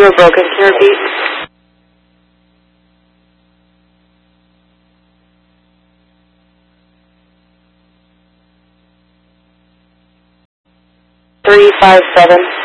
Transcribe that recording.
You were broken. Can you repeat? Three, 5, 7.